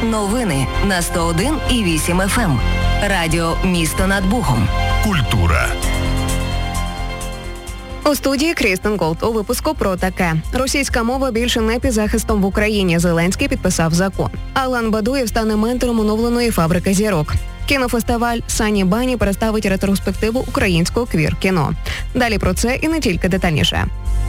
Новини на 101,8 FM. Радіо «Місто над Богом». Культура. У студії Крістен Голд. У випуску про таке. Російська мова більше не під захистом в Україні. Зеленський підписав закон. Алан Бадуєв стане ментором оновленої фабрики зірок. Кінофестиваль «Сані Бані» представить ретроспективу українського квір-кіно. Далі про це і не тільки детальніше.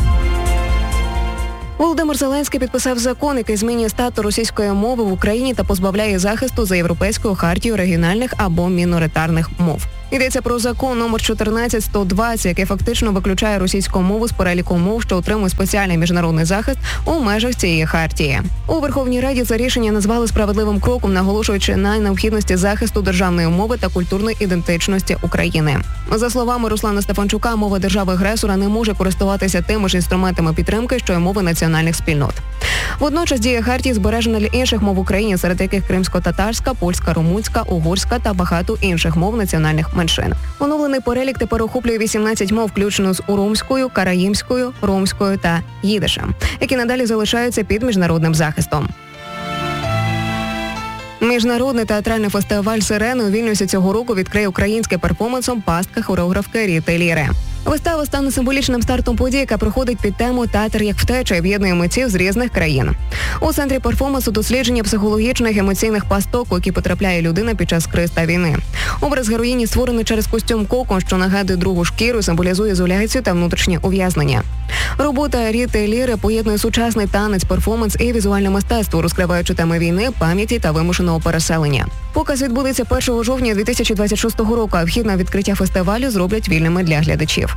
Володимир Зеленський підписав закон, який змінює статус російської мови в Україні та позбавляє захисту за Європейською хартією регіональних або міноритарних мов. Йдеться про закон номер 14120, який фактично виключає російську мову з переліку мов, що отримує спеціальний міжнародний захист у межах цієї хартії. У Верховній Раді це рішення назвали справедливим кроком, наголошуючи на необхідності захисту державної мови та культурної ідентичності України. За словами Руслана Стефанчука, мова держави-агресора не може користуватися тими ж інструментами підтримки, що й мови національних спільнот. Водночас дія хартії збережена для інших мов в Україні, серед яких кримсько-татарська, польська, румунська, угорська та багато інших мов національних меншин. Оновлений перелік тепер охоплює 18 мов, включно з уромською, караїмською, ромською та їдишем, які надалі залишаються під міжнародним захистом. Міжнародний театральний фестиваль «Сирени» у Вільнюсі цього року відкриє українським перформансом пастка хореографки Ріти Ліри. Вистава стане символічним стартом події, яка проходить під тему «Театр як втеча» і об'єднує митців з різних країн. У центрі перформансу дослідження психологічних емоційних пасток, у які потрапляє людина під час криз та війни. Образ героїні створений через костюм кокон, що нагадує другу шкіру, символізує ізоляцію та внутрішнє ув'язнення. Робота Ріти Ліри поєднує сучасний танець, перформанс і візуальне мистецтво, розкриваючи теми війни, пам'яті та вимушеного переселення. Показ відбудеться 1 жовтня 2026 року, а вхід на відкриття фестивалю зроблять вільними для глядачів.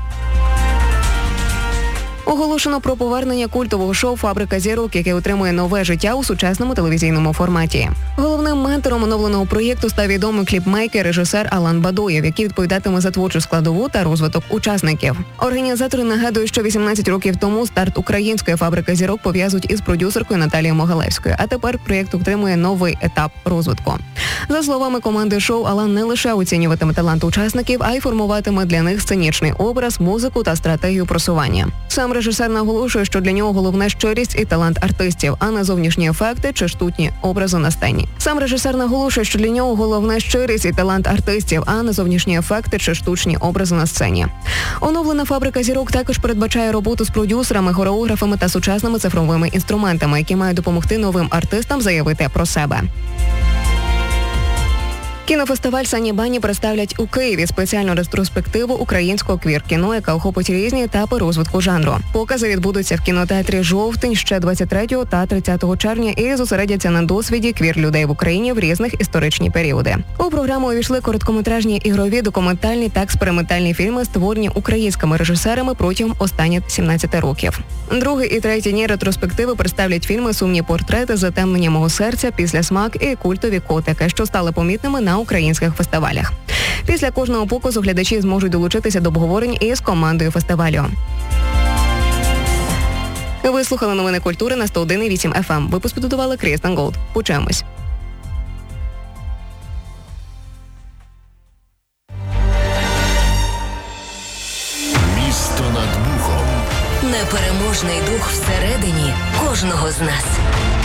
Оголошено про повернення культового шоу «Фабрика зірок», яке отримує нове життя у сучасному телевізійному форматі. Головним ментором оновленого проєкту став відомий кліпмейкер, режисер Алан Бадуєв, який відповідатиме за творчу складову та розвиток учасників. Організатори нагадують, що 18 років тому старт української «Фабрики зірок» пов'язують із продюсеркою Наталією Могилевською, а тепер проєкт отримує новий етап розвитку. За словами команди шоу, Алан не лише оцінюватиме талант учасників, а й формуватиме для них сценічний образ, музику та стратегію просування. Сам режисер наголошує, що для нього головне щирість і талант артистів, а не зовнішні ефекти чи штучні образи на сцені. Сам режисер наголошує, що для нього головне щирість і талант артистів, а не зовнішні ефекти чи штучні образи на сцені. Оновлена «Фабрика зірок» також передбачає роботу з продюсерами, хореографами та сучасними цифровими інструментами, які мають допомогти новим артистам заявити про себе. Кінофестиваль «Сані Бані» представлять у Києві спеціальну ретроспективу українського квір-кіно, яка охопить різні етапи розвитку жанру. Покази відбудуться в кінотеатрі «Жовтень» ще 23 та 30 червня і зосередяться на досвіді квір-людей в Україні в різних історичні періоди. У програму увійшли короткометражні ігрові, документальні та експериментальні фільми, створені українськими режисерами протягом останніх 17 років. Другий і третій дні ретроспективи представлять фільми «Сумні портрети», «Затемнення мого серця», «Післясмак» і «Культові котики», що стали помітними на українських фестивалях. Після кожного показу глядачі зможуть долучитися до обговорень із командою фестивалю. Ви слухали новини культури на 101,8 FM. Випуск підготувала Крістен Голд. Почуємось. Місто над Бухом. Непереможний дух всередині кожного з нас.